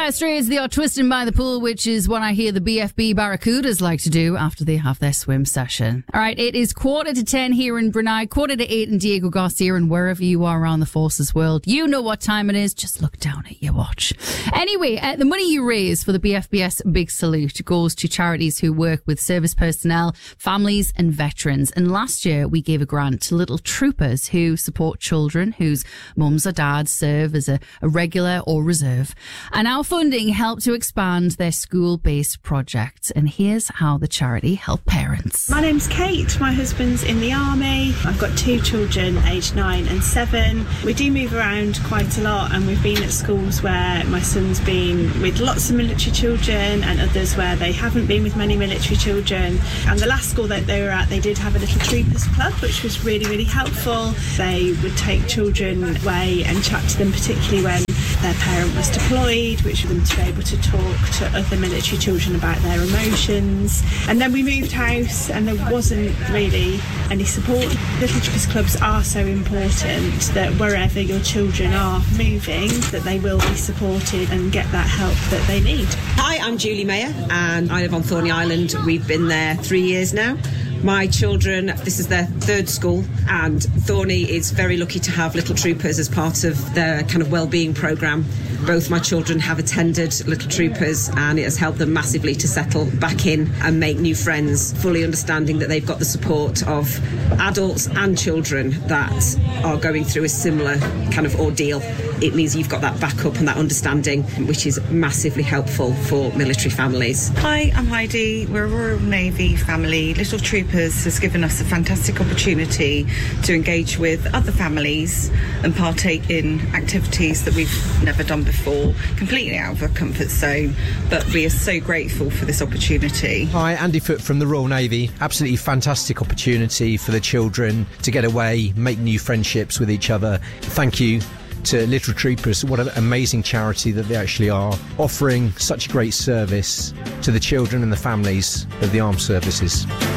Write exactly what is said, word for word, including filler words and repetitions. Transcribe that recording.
Dire Straits, they are twisting by the pool, which is what I hear the B F B Barracudas like to do after they have their swim session. All right, it is quarter to ten here in Brunei, quarter to eight in Diego Garcia, and wherever you are around the Forces world, you know what time it is. Just look down at your watch. Anyway, uh, the money you raise for the B F B S Big Salute goes to charities who work with service personnel, families and veterans. And last year, we gave a grant to Little Troopers who support children whose mums or dads serve as a, a regular or reserve. And our funding helped to expand their school-based project. And here's how the charity helped parents. My name's Kate. My husband's in the army. I've got two children, aged nine and seven. We do move around quite a lot, and we've been at schools where my son's been with lots of military children and others where they haven't been with many military children. And the last school that they were at, they did have a Little Troopers club, which was really, really helpful. They would take children away and chat to them, particularly when their parent was deployed, which for them to be able to talk to other military children about their emotions. And then we moved house and there wasn't really any support. Little Troopers clubs are so important that wherever your children are moving, that they will be supported and get that help that they need. Hi, I'm Julie Mayer and I live on Thorney Island. We've been there three years now. My children, this is their third school, and Thorney is very lucky to have Little Troopers as part of their kind of wellbeing programme. Both my children have attended Little Troopers, and it has helped them massively to settle back in and make new friends, fully understanding that they've got the support of adults and children that are going through a similar kind of ordeal. It means you've got that backup and that understanding, which is massively helpful for military families. Hi, I'm Heidi. We're a Royal Navy family. Little Troopers has given us a fantastic opportunity to engage with other families and partake in activities that we've never done before, completely out of our comfort zone, but we are so grateful for this opportunity. Hi, Andy Foote from the Royal Navy. Absolutely fantastic opportunity for the children to get away, make new friendships with each other. Thank you to Little Troopers. What an amazing charity that they actually are, offering such great service to the children and the families of the armed services.